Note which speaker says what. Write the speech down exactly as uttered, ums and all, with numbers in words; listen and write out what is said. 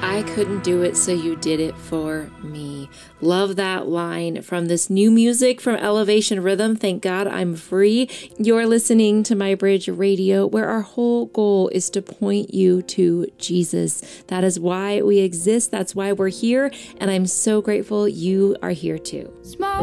Speaker 1: I couldn't do it, so you did it for me. Love that line from this new music from Elevation Rhythm. Thank God I'm free. You're listening to My Bridge Radio, where our whole goal is to point you to Jesus. That is why we exist. That's why we're here. And I'm so grateful you are here too. Small